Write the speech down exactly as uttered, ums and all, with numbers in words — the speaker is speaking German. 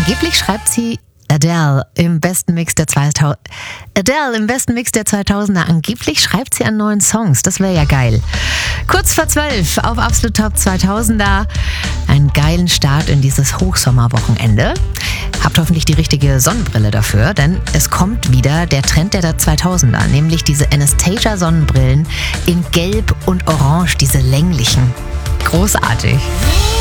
Angeblich schreibt sie Adele im besten Mix der zweitausender. Adele im besten Mix der zweitausender. Angeblich schreibt sie an neuen Songs. Das wäre ja geil. Kurz vor zwölf auf Absolut Top zweitausender. Einen geilen Start in dieses Hochsommerwochenende. Habt hoffentlich die richtige Sonnenbrille dafür, denn es kommt wieder der Trend der zweitausender, nämlich diese Anastasia-Sonnenbrillen in Gelb und Orange, diese länglichen. Großartig.